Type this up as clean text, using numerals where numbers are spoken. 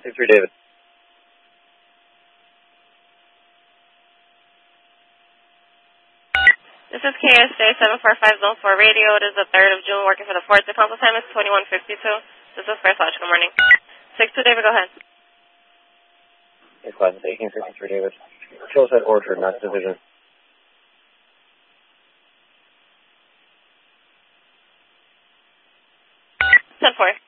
6-3 David. This is KSJ 745 Zone 4 Radio. It is the 3rd of June, working for the 4th. The console time is 21:52. This is First Watch. Good morning. 6-2 David, go ahead. It's class 1853 David. Shows at Orchard, not Division. 10-4.